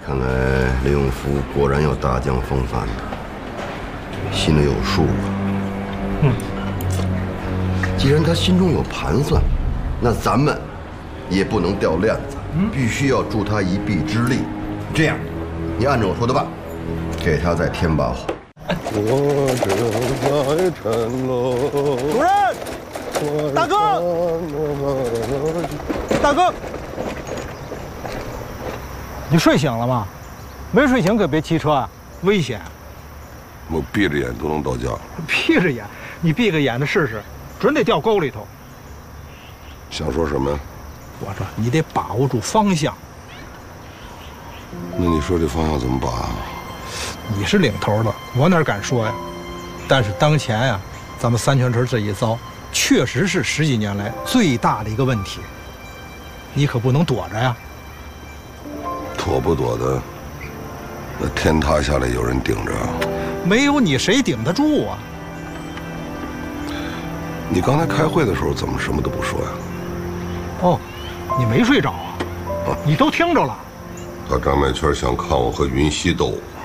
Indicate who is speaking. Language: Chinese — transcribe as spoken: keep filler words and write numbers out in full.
Speaker 1: 看来李永福果然有大将风范的，心里有数啊。
Speaker 2: 嗯，
Speaker 1: 既然他心中有盘算，那咱们也不能掉链子，嗯、必须要助他一臂之力。这样，你按照我说的办，给他再添把火。我正在沉沦。
Speaker 2: 主任，大哥，大哥，你睡醒了吗？没睡醒可别骑车啊，危险。
Speaker 3: 我闭着眼都能到家。
Speaker 2: 闭着眼，你闭个眼的试试，准得掉沟里头。
Speaker 3: 想说什么呀？
Speaker 2: 我说你得把握住方向。
Speaker 3: 那你说这方向怎么把啊？
Speaker 2: 你是领头的，我哪敢说呀？但是当前呀，咱们三泉池这一遭，确实是十几年来最大的一个问题。你可不能躲着呀。
Speaker 3: 躲不躲的，那天塌下来有人顶着。
Speaker 2: 没有你谁顶得住啊？
Speaker 3: 你刚才开会的时候怎么什么都不说呀？
Speaker 2: 哦，你没睡着啊？啊，你都听着了。
Speaker 3: 他张美全想看我和云溪斗。